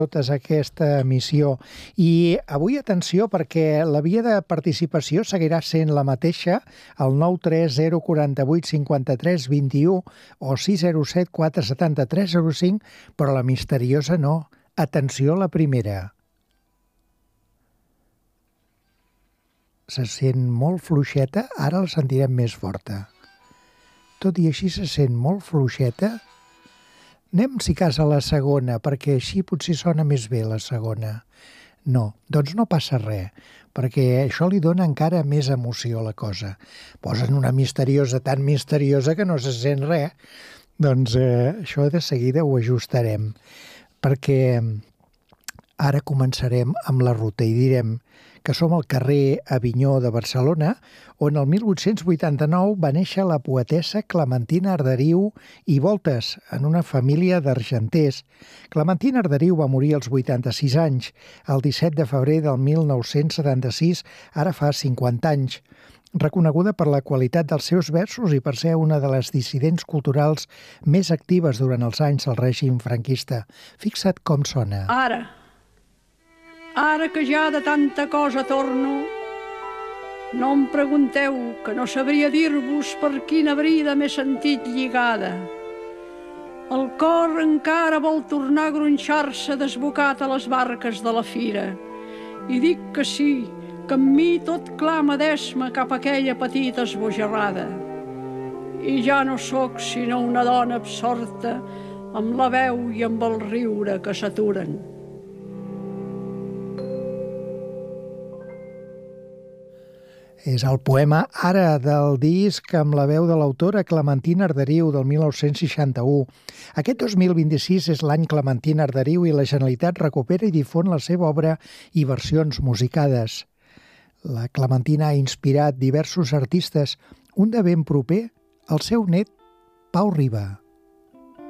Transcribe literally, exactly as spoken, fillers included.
totes aquesta emissió. I avui, atenció, perquè la via de participació seguirà sent la mateixa, el nou tres zero quatre vuit cinc tres dos u o sis zero set quatre set tres zero cinc, però la misteriosa no. Atenció a la primera. Se sent molt fluixeta, ara la sentirem més forta. Tot i així se sent molt fluixeta. Anem, si cas, a la segona, perquè així potser sona més bé la segona. No, doncs no passa res, perquè això li dona encara més emoció a la cosa. Posen una misteriosa tan misteriosa que no se sent res. Doncs eh, això de seguida ho ajustarem, perquè ara començarem amb la ruta i direm que som al carrer Avinyó de Barcelona, on el mil vuit-cents vuitanta-nou va néixer la poetessa Clementina Arderiu i Voltes, en una família d'argenters. Clementina Arderiu va morir als vuitanta-sis anys, el disset de febrer del mil nou-cents setanta-sis, ara fa cinquanta anys. Reconeguda per la qualitat dels seus versos i per ser una de les dissidents culturals més actives durant els anys del règim franquista. Fixa't com sona. Ara, ara que ja de tanta cosa torno, no em pregunteu, que no sabria dir-vos per quina brida m'he sentit lligada. El cor encara vol tornar a gronxar-se desbocat a les barques de la fira. I dic que sí, que en mi tot clama d'esma cap a aquella petita esbojarrada. I ja no sóc sinó una dona absorta amb la veu i amb el riure que s'aturen. És el poema Ara, del disc amb la veu de l'autora Clementina Arderiu del mil nou-cents seixanta-u. Aquest dos mil vint-i-sis és l'any Clementina Arderiu i la Generalitat recupera i difon la seva obra i versions musicades. La Clementina ha inspirat diversos artistes, un de ben proper, el seu net Pau Riba.